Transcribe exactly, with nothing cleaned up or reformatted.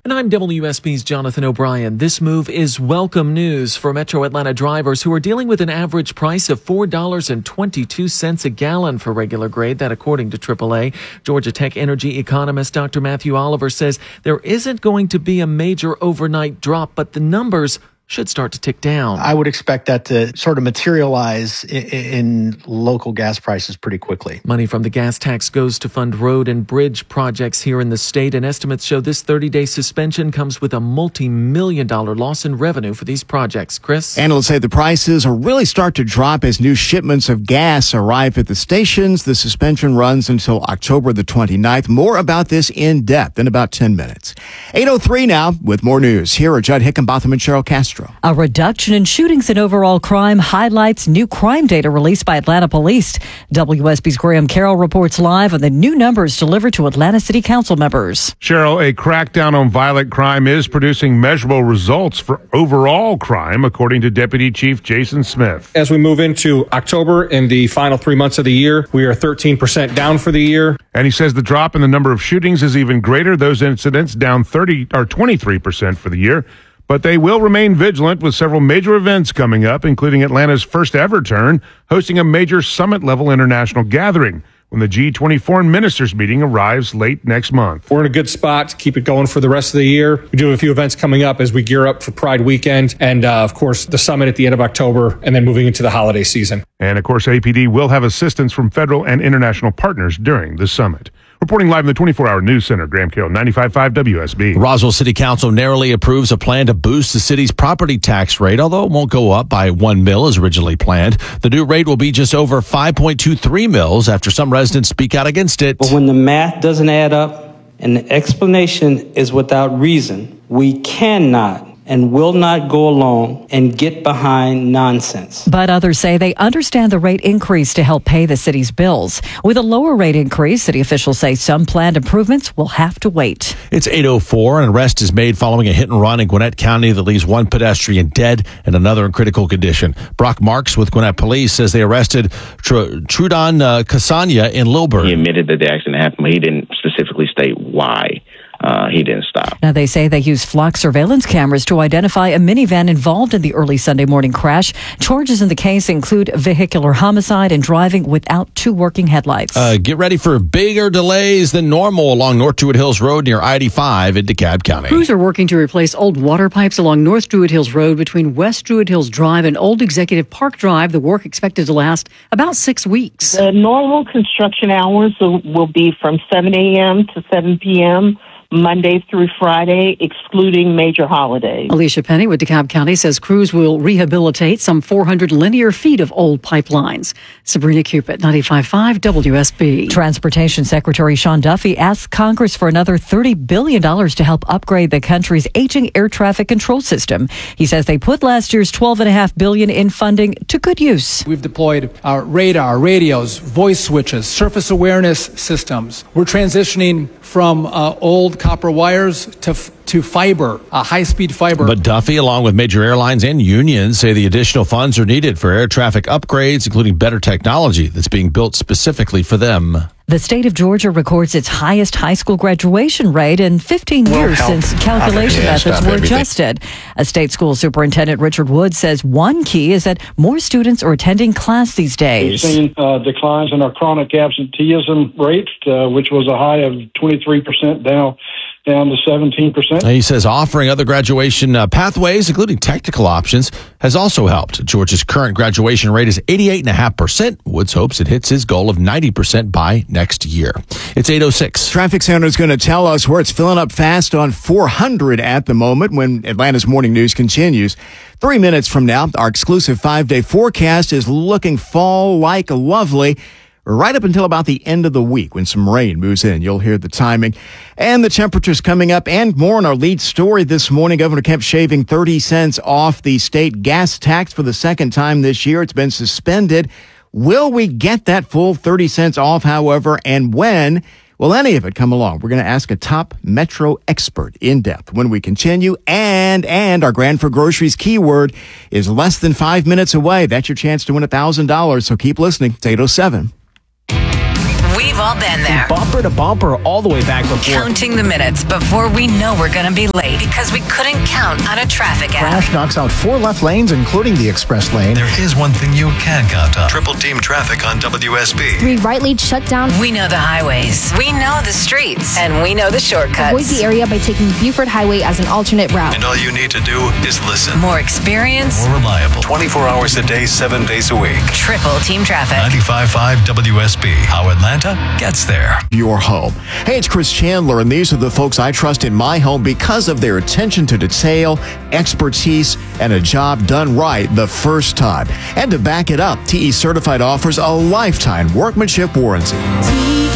And I'm W S B's Jonathan O'Brien. This move is welcome news for Metro Atlanta drivers who are dealing with an average price of four dollars and twenty-two cents a gallon for regular grade. That according to triple A. Georgia Tech energy economist Doctor Matthew Oliver says there isn't going to be a major overnight drop, but the numbers should start to tick down. I would expect that to sort of materialize in, in local gas prices pretty quickly. Money from the gas tax goes to fund road and bridge projects here in the state, and estimates show this thirty-day suspension comes with a multi-million dollar loss in revenue for these projects. Chris? Analysts say the prices will really start to drop as new shipments of gas arrive at the stations. The suspension runs until October the twenty-ninth. More about this in depth in about ten minutes. eight oh three now with more news. Here are Judd Hickenbotham and Cheryl Castro. A reduction in shootings and overall crime highlights new crime data released by Atlanta Police. W S B's Graham Carroll reports live on the new numbers delivered to Atlanta City Council members. Cheryl, a crackdown on violent crime is producing measurable results for overall crime, according to Deputy Chief Jason Smith. As we move into October and the final three months of the year, we are thirteen percent down for the year. And he says the drop in the number of shootings is even greater. Those incidents down thirty or twenty-three percent for the year. But they will remain vigilant with several major events coming up, including Atlanta's first ever turn, hosting a major summit-level international gathering when the G twenty foreign ministers meeting arrives late next month. We're in a good spot to keep it going for the rest of the year. We do have a few events coming up as we gear up for Pride weekend and, uh, of course, the summit at the end of October and then moving into the holiday season. And, of course, A P D will have assistance from federal and international partners during the summit. Reporting live in the twenty-four hour News Center, Graham Carroll, ninety-five point five W S B. Roswell City Council narrowly approves a plan to boost the city's property tax rate, although it won't go up by one mil as originally planned. The new rate will be just over five point two three mils after some residents speak out against it. But when the math doesn't add up and the explanation is without reason, we cannot and will not go along and get behind nonsense. But others say they understand the rate increase to help pay the city's bills. With a lower rate increase, city officials say some planned improvements will have to wait. It's eight oh four. An arrest is made following a hit and run in Gwinnett County that leaves one pedestrian dead and another in critical condition. Brock Marks with Gwinnett Police says they arrested Tr- Trudon uh, Kasanya in Lilburn. He admitted that the accident happened, but he didn't specifically state why. Uh, he didn't stop. Now, they say they used flock surveillance cameras to identify a minivan involved in the early Sunday morning crash. Charges in the case include vehicular homicide and driving without two working headlights. Uh, get ready for bigger delays than normal along North Druid Hills Road near I eighty-five in DeKalb County. Crews are working to replace old water pipes along North Druid Hills Road between West Druid Hills Drive and Old Executive Park Drive. The work expected to last about six weeks. The normal construction hours will, will be from seven a.m. to seven p.m., Monday through Friday, excluding major holidays. Alicia Penny with DeKalb County says crews will rehabilitate some four hundred linear feet of old pipelines. Sabrina Cupid, ninety-five point five W S B. Transportation Secretary Sean Duffy asked Congress for another thirty billion dollars to help upgrade the country's aging air traffic control system. He says they put last year's twelve point five billion dollars in funding to good use. We've deployed our radar, radios, voice switches, surface awareness systems. We're transitioning from uh, old copper wires to to fiber, uh, high-speed fiber. But Duffy, along with major airlines and unions, say the additional funds are needed for air traffic upgrades, including better technology that's being built specifically for them. The state of Georgia records its highest high school graduation rate in fifteen years since calculation methods were adjusted. A state school superintendent, Richard Wood, says one key is that more students are attending class these days. We've seen uh, declines in our chronic absenteeism rate, uh, which was a high of twenty-three percent down down to seventeen percent. He says offering other graduation uh, pathways, including technical options, has also helped. Georgia's current graduation rate is eighty-eight point five percent. Woods hopes it hits his goal of ninety percent by next year. It's eight oh six. Traffic Center is going to tell us where it's filling up fast on four hundred at the moment when Atlanta's Morning News continues. Three minutes from now, our exclusive five-day forecast is looking fall-like lovely. Right up until about the end of the week when some rain moves in. You'll hear the timing and the temperatures coming up and more in our lead story this morning. Governor Kemp shaving thirty cents off the state gas tax for the second time this year. It's been suspended. Will we get that full thirty cents off, however, and when will any of it come along? We're going to ask a top Metro expert in depth when we continue. And, and our Grand for Groceries keyword is less than five minutes away. That's your chance to win one thousand dollars. So keep listening. It's eight oh seven. We We've all been there. Bumper to bumper all the way back before. Counting the minutes before we know we're going to be late because we couldn't count on a traffic app. Crash knocks out four left lanes, including the express lane. There is one thing you can count on. Triple team traffic on W S B. Three right lanes shut down. We know the highways. We know the streets. And we know the shortcuts. Avoid the area by taking Buford Highway as an alternate route. And all you need to do is listen. More experience. More reliable. twenty-four hours a day, seven days a week. Triple team traffic. ninety-five point five W S B. How Atlanta gets there. Your home. Hey, it's Chris Chandler, and these are the folks I trust in my home because of their attention to detail, expertise, and a job done right the first time. And to back it up, T E Certified offers a lifetime workmanship warranty.